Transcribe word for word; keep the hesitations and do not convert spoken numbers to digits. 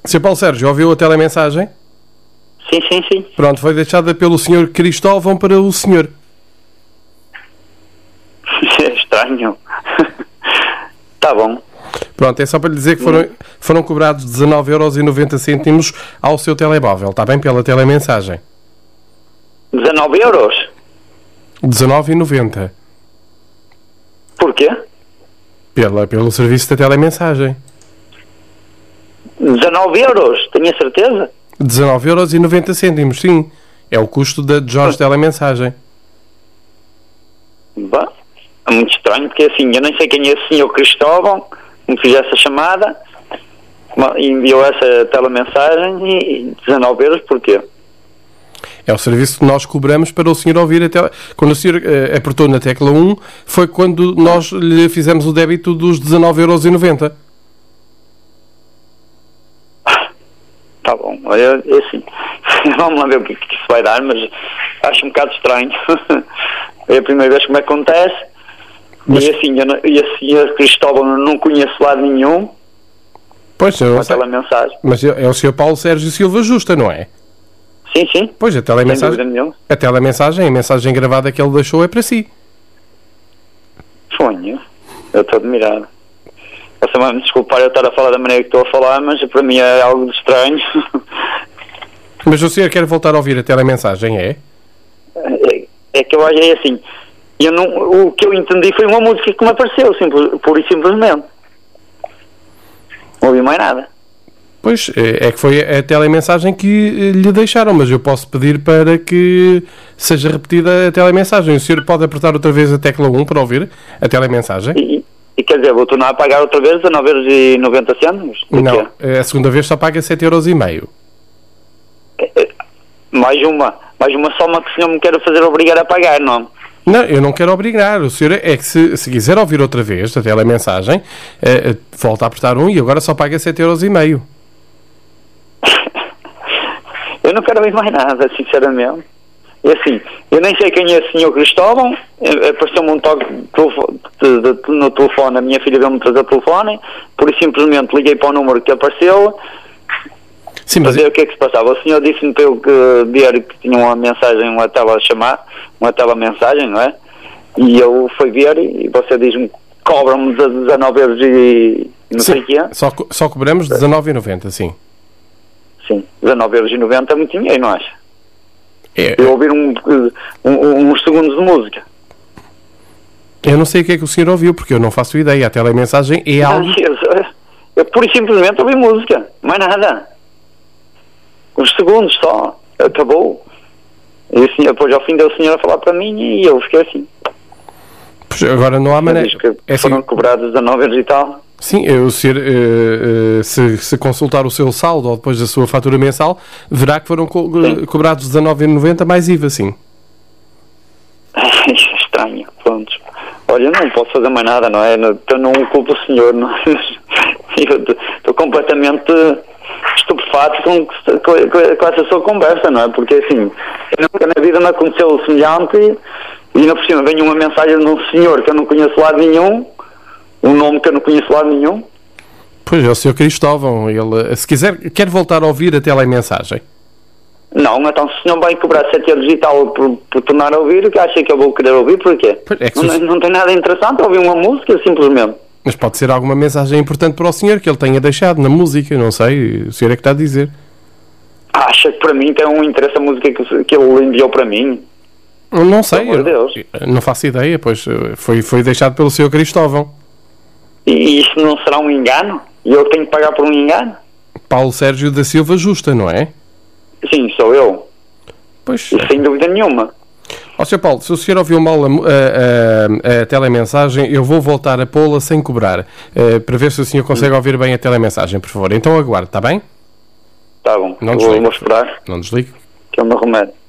senhor Paulo Sérgio, ouviu a telemensagem? Sim, sim, sim. Pronto, foi deixada pelo senhor Cristóvão para o senhor. É estranho. Tá bom. Pronto, é só para lhe dizer que foram, foram cobrados dezanove euros e noventa cêntimos ao seu telemóvel, está bem? Pela telemensagem. dezanove euros? dezanove e noventa. Porquê? Pela, pelo serviço da telemensagem. dezanove euros? Tenho a certeza? dezanove euros e noventa cêntimos, sim. É o custo da Jorge Telemensagem. Bom, é muito estranho, porque assim, eu nem sei quem é esse senhor Cristóvão, me fez essa chamada, enviou essa telemensagem e dezanove euros, porquê? É o serviço que nós cobramos para o senhor ouvir a tele... Quando o senhor uh, apertou na tecla um, foi quando nós lhe fizemos o débito dos dezanove euros e noventa. Tá bom, olha, é assim, vamos lá ver o que, que isso vai dar, mas acho um bocado estranho. É a primeira vez que me acontece. Mas... E assim, eu não, e assim, a Cristóvão não conheço lado nenhum. Pois, eu não sei. Mensagem. Mas é o senhor Paulo Sérgio Silva Justa, não é? Sim, sim. Pois, a telemensagem, a telemensagem, a mensagem gravada que ele deixou é para si. Sonho. Eu estou admirado. Você vai me desculpar eu estar a falar da maneira que estou a falar, mas para mim é algo de estranho. Mas o senhor quer voltar a ouvir a telemensagem, é? É, é que eu acho é assim. Eu não, o que eu entendi foi uma música que me apareceu, simples, pura e simplesmente. Não ouvi mais nada. Pois, é que foi a telemensagem que lhe deixaram, mas eu posso pedir para que seja repetida a telemensagem. O senhor pode apertar outra vez a tecla um para ouvir a telemensagem? E, e quer dizer, vou tornar a pagar outra vez dezanove euros e noventa cêntimos? Não, a segunda vez só paga sete euros e meio. Mais uma, mais uma soma que o senhor me quer fazer obrigar a pagar, não? Não, eu não quero obrigar. O senhor é que se, se quiser ouvir outra vez a telemensagem, eh, volta a apertar um e agora só paga sete euros e meio. Eu não quero ouvir mais nada, sinceramente. E assim, eu nem sei quem é o senhor Cristóvão, apareceu-me um toque de, de, de, no telefone, a minha filha veio-me trazer o telefone, por isso simplesmente liguei para o número que apareceu. Sim, mas para ver o que é que se passava. O senhor disse-me para eu que, ver que tinha uma mensagem, uma tela a chamar, uma tela mensagem, não é? E eu fui ver e você diz-me que cobram-me dezanove euros e não sim, sei o que é. Só, só cobramos dezanove e noventa, sim. Sim, dezanove euros e noventa é muito dinheiro, não acha? É, eu ouvir um, um, uns segundos de música. Eu não sei o que é que o senhor ouviu, porque eu não faço ideia. A telemensagem é algo... Eu, eu pura e simplesmente ouvi música, mais nada. Uns segundos só, acabou. E assim, depois ao fim deu o senhor a falar para mim e eu fiquei assim. Pois agora não há maneira. Que é foram assim... cobrados dezanove euros e tal. Sim, o senhor, uh, uh, se, se consultar o seu saldo ou depois da sua fatura mensal, verá que foram co sim. cobrados dezanove euros e noventa mais I V A, sim. Estranho, pronto. Olha, não posso fazer mais nada, não é? Eu não culpo o senhor, não é? Eu estou completamente estupefato com, com, com essa sua conversa, não é? Porque assim, nunca na vida me aconteceu semelhante e, e ainda por cima vem uma mensagem de um senhor que eu não conheço lado nenhum, um nome que eu não conheço lado nenhum. Pois é, o senhor Cristóvão, ele, se quiser, quer voltar a ouvir a telemensagem? Não, então se o senhor vai cobrar sete euros e tal por, por tornar a ouvir, o que acha que eu vou querer ouvir, porquê? É que não, se... não tem nada interessante ouvir uma música, simplesmente. Mas pode ser alguma mensagem importante para o senhor que ele tenha deixado na música, não sei, o senhor é que está a dizer. Acha que para mim tem um interesse a música que, que ele enviou para mim? Não sei, eu, Deus. não faço ideia, pois foi, foi deixado pelo senhor Cristóvão. E isso não será um engano? E eu tenho que pagar por um engano? Paulo Sérgio da Silva Justa, não é? Sim, sou eu. Pois. E sem dúvida nenhuma. Ó senhor Paulo, se o senhor ouviu mal a, a, a, a telemensagem, eu vou voltar a pô-la sem cobrar, uh, para ver se o senhor consegue ouvir bem a telemensagem, por favor. Então aguarde, está bem? Está bom, Não eu desligue, vou esperar. Não desligue. Que é o meu remédio.